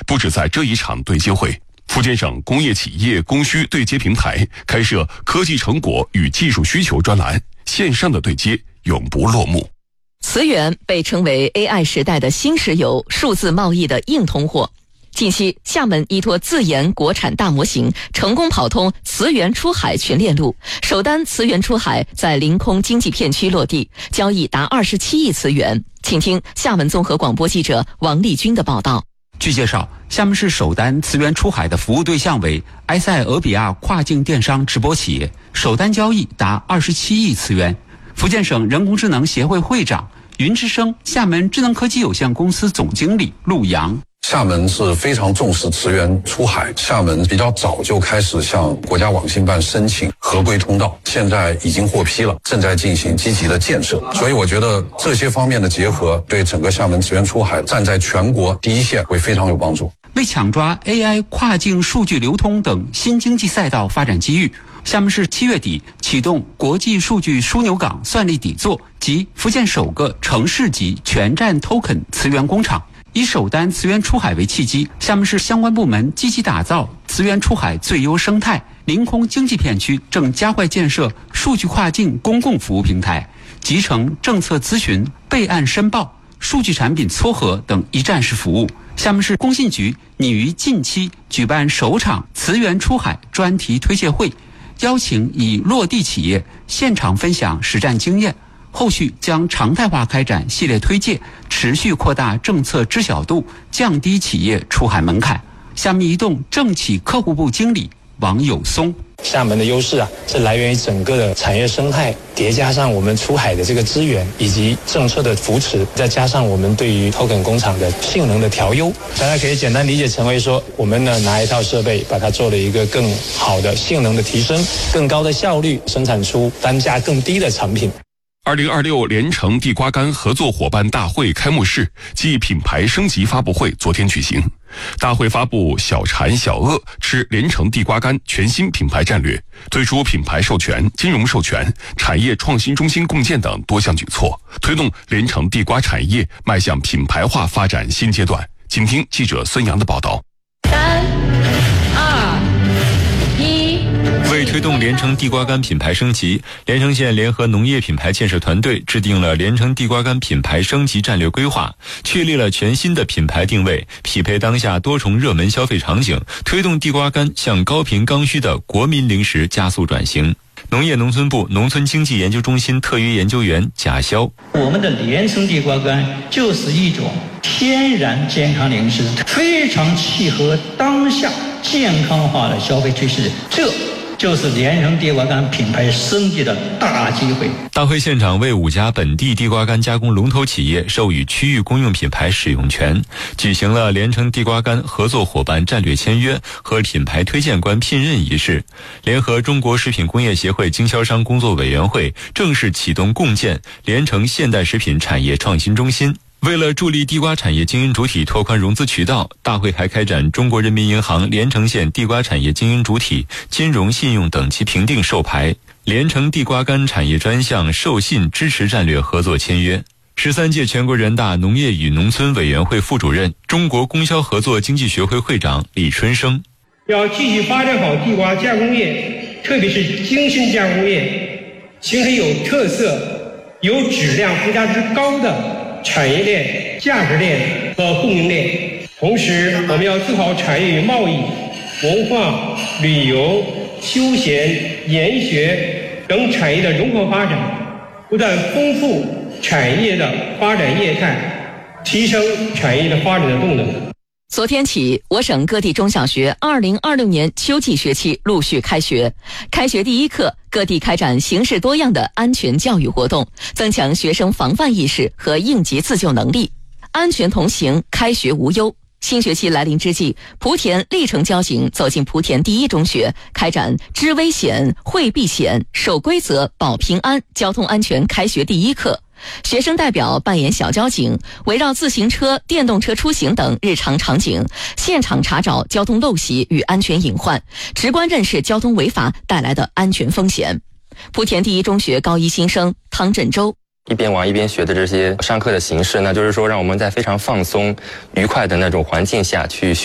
不止在这一场对接会，福建省工业企业供需对接平台开设科技成果与技术需求专栏，线上的对接永不落幕。 磁源被称为 AI 时代的新石油，数字贸易的硬通货。近期，厦门依托自研国产大模型，成功跑通磁源出海全链路，首单磁源出海在临空经济片区落地，交易达27亿磁元。请听厦门综合广播记者王丽君的报道。 据介绍，厦门市首单磁源出海的服务对象为埃塞俄比亚跨境电商直播企业，首单交易达27亿磁元。福建省人工智能协会会长、云之声厦门智能科技有限公司总经理陆阳。 厦门是非常重视磁源出海，厦门比较早就开始向国家网信办申请合规通道，现在已经获批了，正在进行积极的建设。所以我觉得这些方面的结合，对整个厦门磁源出海站在全国第一线会非常有帮助。 为抢抓 AI 跨境数据流通等新经济赛道发展机遇，厦门市7月底启动国际数据枢纽港算力底座及福建首个城市级全站 token 磁源工厂。以首单磁源出海为契机，厦门市相关部门积极打造磁源出海最优生态，临空经济片区正加快建设数据跨境公共服务平台，集成政策咨询、备案申报、数据产品撮合等一站式服务。厦门市工信局拟于近期举办首场磁源出海专题推介会，邀请以落地企业现场分享实战经验，后续将常态化开展系列推介，持续扩大政策知晓度，降低企业出海门槛。厦门移动政企客户部经理王友松： 厦门的优势是来源于整个的产业生态，叠加上我们出海的这个资源以及政策的扶持，再加上我们对于 token 工厂的性能的调优，大家可以简单理解成为说，我们呢拿一套设备把它做了一个更好的性能的提升，更高的效率，生产出单价更低的产品。 2026连城地瓜干合作伙伴大会开幕式暨品牌升级发布会昨天举行。大会发布小馋小饿吃连城地瓜干全新品牌战略，推出品牌授权、金融授权、产业创新中心共建等多项举措，推动连城地瓜产业迈向品牌化发展新阶段。请听记者孙阳的报道。 为推动连城地瓜干品牌升级，连城县联合农业品牌建设团队制定了连城地瓜干品牌升级战略规划，确立了全新的品牌定位，匹配当下多重热门消费场景，推动地瓜干向高频刚需的国民零食加速转型。农业农村部农村经济研究中心特约研究员贾潇： 我们的连城地瓜干就是一种天然健康零食，非常契合当下健康化的消费趋势，这就是连城地瓜干品牌升级的大机会。 大会现场为5家本地地瓜干加工龙头企业授予区域公用品牌使用权，举行了连城地瓜干合作伙伴战略签约和品牌推荐官聘任仪式。联合中国食品工业协会经销商工作委员会正式启动共建连城现代食品产业创新中心。为了助力地瓜产业经营主体拓宽融资渠道，大会还开展中国人民银行连城县地瓜产业经营主体金融信用等级评定授牌，连城地瓜干产业专项授信支持战略合作签约。13届全国人大农业与农村委员会副主任、中国供销合作经济学会会长李春生： 要继续发展好地瓜加工业，特别是精深加工业，形成有特色、有质量附加值高的产业链、价值链和供应链。同时，我们要做好产业与贸易、文化、旅游、休闲、研学等产业的融合发展，不断丰富产业的发展业态，提升产业的发展的动能。 昨天起，我省各地中小学2026年秋季学期陆续开学。开学第一课，各地开展形式多样的安全教育活动，增强学生防范意识和应急自救能力。安全同行，开学无忧。新学期来临之际，莆田历城交警走进莆田第一中学，开展知危险、会避险、守规则、保平安交通安全开学第一课。学生代表扮演小交警，围绕自行车、电动车出行等日常场景，现场查找交通陋习与安全隐患，直观认识交通违法带来的安全风险。莆田第一中学高一新生汤振洲： 一边玩一边学的这些上课的形式，那就是说让我们在非常放松、愉快的那种环境下去